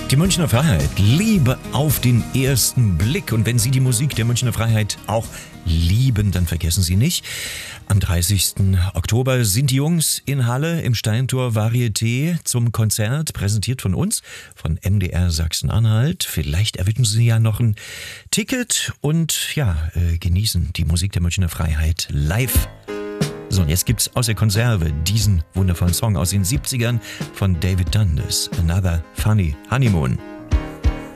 Die Münchner Freiheit, Liebe auf den ersten Blick. Und wenn Sie die Musik der Münchner Freiheit auch lieben, dann vergessen Sie nicht, am 30. Oktober sind die Jungs in Halle im Steintor Varieté zum Konzert, präsentiert von uns, von MDR Sachsen-Anhalt. Vielleicht erwischen Sie ja noch ein Ticket und genießen die Musik der Münchner Freiheit live. So, und jetzt gibt's aus der Konserve diesen wundervollen Song aus den 70ern von David Dundas, Another Funny Honeymoon.